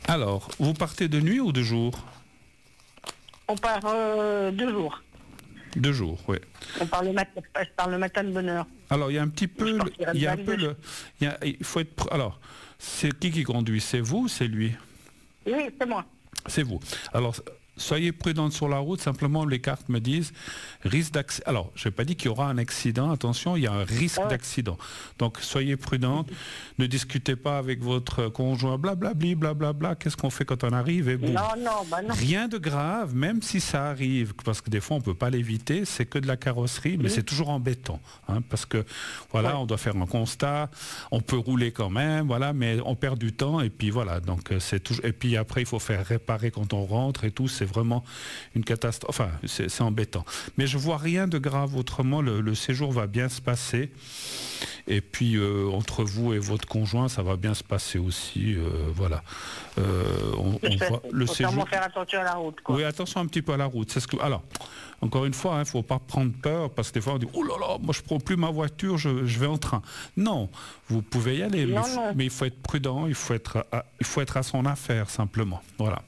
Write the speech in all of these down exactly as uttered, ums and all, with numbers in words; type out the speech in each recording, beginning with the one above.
Alors, vous partez de nuit ou de jour? On part euh, deux jours. Deux jours, oui. On part le matin, je pars le matin de bonne heure. Alors, il y a un petit peu, Je le- partirai il y a un le peu le, il, y a- il faut être, pr- alors, c'est qui qui conduit? C'est vous ou c'est lui? Oui, c'est moi. C'est vous. Alors, soyez prudente sur la route. Simplement, les cartes me disent risque d'accident. Alors, je n'ai pas dit qu'il y aura un accident. Attention, il y a un risque Ouais. d'accident. Donc, soyez prudente. Ne discutez pas avec votre conjoint. Blablabli, blablabla. Qu'est-ce qu'on fait quand on arrive et boum. Non, non, bah non. Rien de grave, même si ça arrive, parce que des fois on ne peut pas l'éviter, c'est que de la carrosserie, mais Oui. c'est toujours embêtant, hein, parce que voilà, Ouais. on doit faire un constat, on peut rouler quand même, voilà, mais on perd du temps et puis voilà, donc euh, c'est toujours, et puis après il faut faire réparer quand on rentre et tout, c'est vraiment une catastrophe, enfin c'est c'est embêtant. Mais je vois rien de grave autrement, le, le séjour va bien se passer. Et puis euh, entre vous et votre conjoint, ça va bien se passer aussi, euh, voilà. Euh, on, on voit le Faut sûrement séjour. faire attention à la route, quoi. Oui, attention un petit peu à la route. C'est ce que. Alors, encore une fois, il ne faut pas prendre peur parce que des fois on dit oh là là, moi je prends plus ma voiture, je, je vais en train. Non, vous pouvez y aller, mais, Non, il faut- non. mais il faut être prudent, il faut être, à, il faut être à son affaire simplement. Voilà.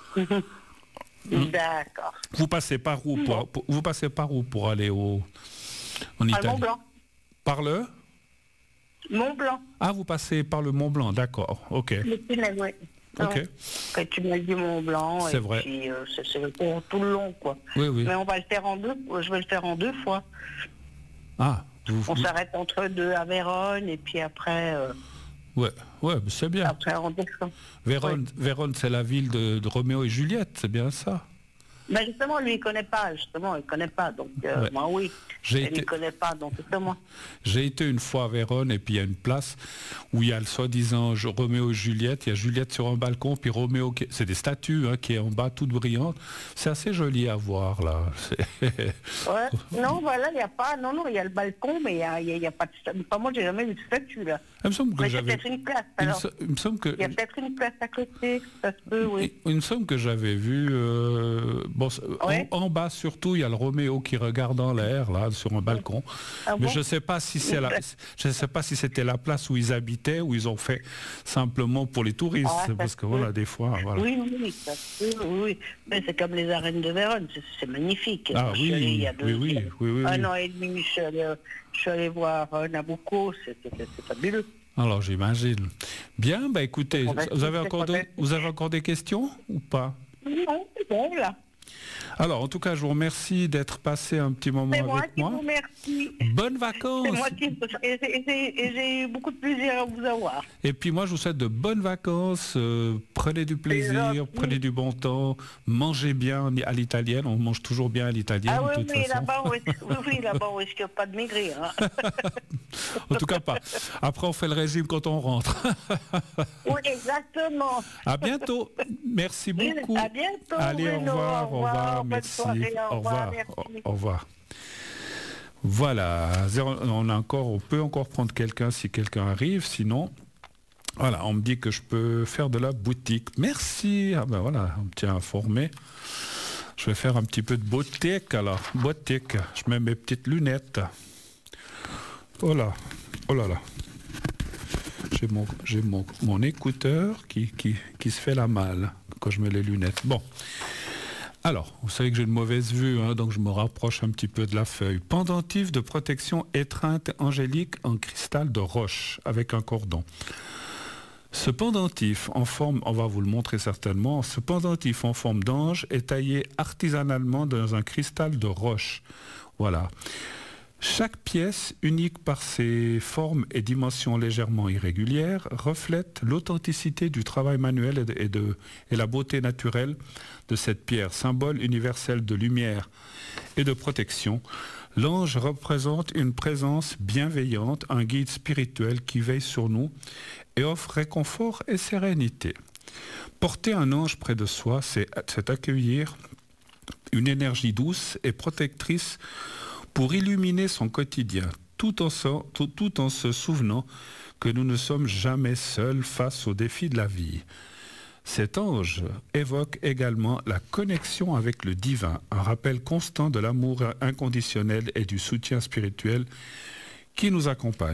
D'accord. Vous passez par où pour, pour- vous passez par où pour aller au en Ah, Italie? Mont Blanc. Par le. Mont Blanc. Ah, vous passez par le Mont Blanc, d'accord. Ok. Le tunnel, oui. Ok. Ouais. Le tunnel du Mont Blanc. C'est et vrai. Puis, euh, c'est c'est pour tout le long, quoi. Oui, oui. Mais on va le faire en deux. Je vais le faire en deux fois. Ah, vous, On vous- s'arrête entre deux à Vérone et puis après, euh, ouais, ouais, c'est bien. après on descend. Vérone, Vérone, c'est la ville de, de Roméo et Juliette, c'est bien ça. Mais justement, lui, il connaît pas. Justement, il connaît pas. Donc, euh, Ouais. moi, oui. J'ai Et été- il connaît pas. Donc, justement. J'ai été une fois à Vérone et puis il y a une place où il y a le soi-disant je- Roméo et Juliette. Il y a Juliette sur un balcon, puis Roméo, qui- c'est des statues hein, qui est en bas, toute brillante. C'est assez joli à voir là. C'est- Ouais. Non, voilà, il n'y a pas. Non, non, il y a le balcon, mais il n'y a, il y a- il y a pas de statue. Pas moi, j'ai jamais vu de statue, là. Il me semble que Mais c'est j'avais. peut-être une place. Il me, Alors, se- il me semble que. il y a peut-être une place à côté. Ça se peut, oui. Il me semble que j'avais vu. euh, bon, c'est- Ouais. en, en bas surtout, il y a le Roméo qui regarde en l'air là sur un balcon. Ah Mais bon je sais pas si c'est la, je sais pas si c'était la place où ils habitaient ou ils ont fait simplement pour les touristes, Ah, ça parce se que peut. voilà des fois voilà. Oui, oui, ça se peut, oui, oui. Mais c'est comme les arènes de Vérone, c'est c'est magnifique. Ah Moi, je suis allée il y a oui, deux- oui, oui, il y a oui, oui, un oui. an et demi, je suis allée, je suis allée voir euh, Nabucco, c'est c'est- c'est fabuleux. Alors j'imagine. Bien, bah écoutez, On va vous avez essayer encore de de- faire- vous avez encore des questions ou pas? Non, c'est bon, là. Alors en tout cas, je vous remercie d'être passé un petit moment C'est moi avec qui moi. vous remercie. Bonnes C'est vacances. moi qui... Et j'ai- et j'ai et j'ai eu beaucoup de plaisir à vous avoir. Et puis moi, je vous souhaite de bonnes vacances. euh, prenez du plaisir, gentil. prenez du bon temps, mangez bien à l'italienne. On mange toujours bien à l'italienne Ah de oui, toute oui, façon. là-bas, on risque, oui, oui, là-bas, on risque pas de maigrir. Hein. En tout cas pas. Après, on fait le régime quand on rentre. Oui, exactement. À bientôt. Merci beaucoup. À bientôt. Allez, au Bruno. revoir, au revoir, bonne merci. soirée, Au revoir, merci. au- au revoir. Voilà, zéro- on a encore, on peut encore prendre quelqu'un si quelqu'un arrive, sinon, voilà, on me dit que je peux faire de la boutique. Merci, ah ben voilà, on me tient informé. Je vais faire un petit peu de boutique alors, boutique. Je mets mes petites lunettes. Oh là, oh là là. J'ai mon, j'ai mon, mon écouteur qui, qui, qui se fait la malle quand je mets les lunettes. Bon. Alors, vous savez que j'ai une mauvaise vue, hein, donc je me rapproche un petit peu de la feuille. Pendentif de protection étreinte angélique en cristal de roche avec un cordon. Ce pendentif en forme, on va vous le montrer certainement, ce pendentif en forme d'ange est taillé artisanalement dans un cristal de roche. Voilà. Chaque pièce, unique par ses formes et dimensions légèrement irrégulières, reflète l'authenticité du travail manuel et, de, et, de, et la beauté naturelle de cette pierre, symbole universel de lumière et de protection. L'ange représente une présence bienveillante, un guide spirituel qui veille sur nous et offre réconfort et sérénité. Porter un ange près de soi, c'est, c'est accueillir une énergie douce et protectrice pour illuminer son quotidien, tout en, se, tout, tout en se souvenant que nous ne sommes jamais seuls face aux défis de la vie. Cet ange évoque également la connexion avec le divin, un rappel constant de l'amour inconditionnel et du soutien spirituel qui nous accompagne.